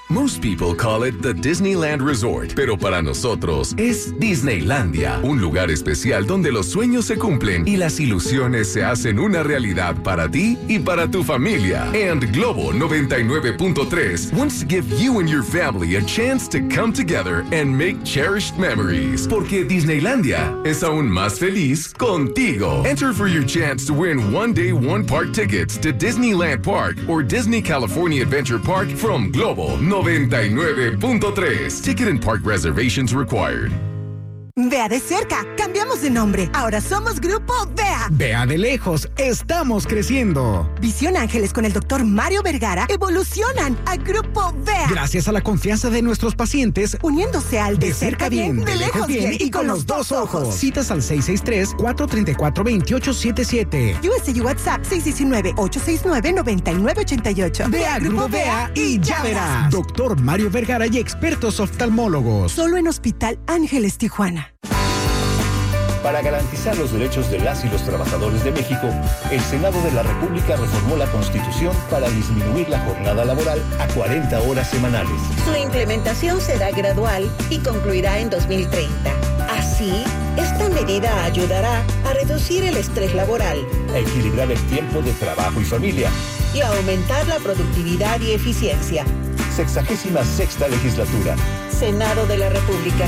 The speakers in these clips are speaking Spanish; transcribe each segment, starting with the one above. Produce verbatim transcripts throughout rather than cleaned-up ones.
Most people call it the Disneyland Resort, pero para nosotros es Disneylandia, un lugar especial donde los sueños se cumplen y las ilusiones se hacen una realidad para ti y para tu familia. And Globo noventa y nueve punto tres wants to give you and your family a chance to come together and make cherished memories. Porque Disneylandia es aún más feliz contigo. Enter for your chance to win one-day, one-park tickets to Disneyland Park or Disney California Adventure Park from Globo noventa y nueve punto tres. Ticket and park reservations required. Vea de cerca, cambiamos de nombre. Ahora somos Grupo V E A. Vea de lejos, estamos creciendo. Visión Ángeles con el doctor Mario Vergara evolucionan a Grupo V E A. Gracias a la confianza de nuestros pacientes, uniéndose al de, de cerca bien, de lejos bien, bien y con los dos ojos. Citas al seis seis tres, cuatro tres cuatro, dos ocho siete siete. U S A WhatsApp seis uno nueve, ocho seis nueve, nueve nueve ocho ocho. Ve a Grupo V E A y ya verás. Doctor Mario Vergara y expertos oftalmólogos. Solo en Hospital Ángeles Tijuana. Para garantizar los derechos de las y los trabajadores de México, el Senado de la República reformó la Constitución para disminuir la jornada laboral a cuarenta horas semanales. Su implementación será gradual y concluirá en dos mil treinta. Así, esta medida ayudará a reducir el estrés laboral, a equilibrar el tiempo de trabajo y familia y a aumentar la productividad y eficiencia. Sexagésima sexta legislatura. Senado de la República.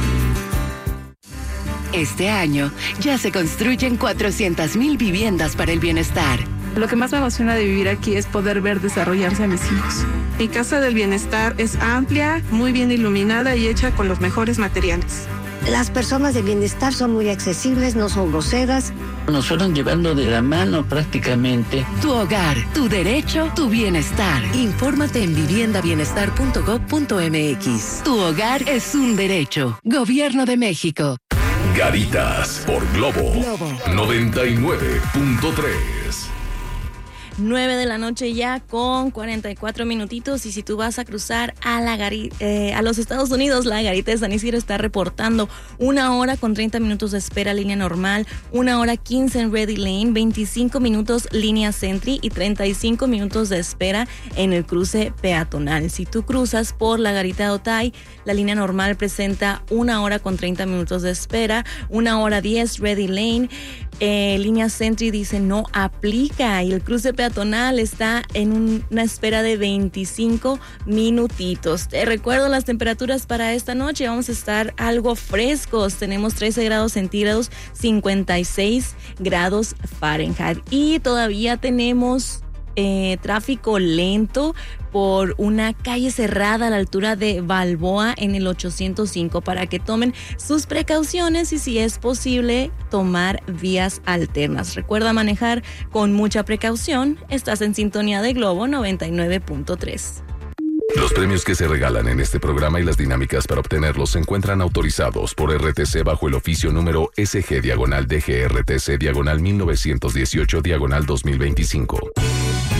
Este año ya se construyen cuatrocientas mil viviendas para el bienestar. Lo que más me emociona de vivir aquí es poder ver desarrollarse a mis hijos. Mi casa del bienestar es amplia, muy bien iluminada y hecha con los mejores materiales. Las personas de bienestar son muy accesibles, no son groseras. Nos fueron llevando de la mano prácticamente. Tu hogar, tu derecho, tu bienestar. Infórmate en vivienda bienestar punto gob punto m x. Tu hogar es un derecho. Gobierno de México. Garitas por Globo, Globo. noventa y nueve punto tres. nueve de la noche ya con cuarenta y cuatro minutitos, y si tú vas a cruzar a la gari, eh, a los Estados Unidos, la Garita de San Isidro está reportando una hora con treinta minutos de espera línea normal, una hora quince en Ready Lane, veinticinco minutos línea Sentry y treinta y cinco minutos de espera en el cruce peatonal. Si tú cruzas por la Garita de Otay, la línea normal presenta una hora con treinta minutos de espera, una hora diez Ready Lane, eh, línea Sentry dice no aplica, y el cruce peatonal está en un, una espera de veinticinco minutitos. Te recuerdo las temperaturas para esta noche. Vamos a estar algo frescos. Tenemos trece grados centígrados, cincuenta y seis grados Fahrenheit. Y todavía tenemos eh, tráfico lento por una calle cerrada a la altura de Balboa en el ochocientos cinco, para que tomen sus precauciones y, si es posible, tomar vías alternas. Recuerda manejar con mucha precaución. Estás en sintonía de Globo noventa y nueve punto tres. Los premios que se regalan en este programa y las dinámicas para obtenerlos se encuentran autorizados por R T C bajo el oficio número S G diagonal D G R T C diagonal mil novecientos dieciocho diagonal dos mil veinticinco.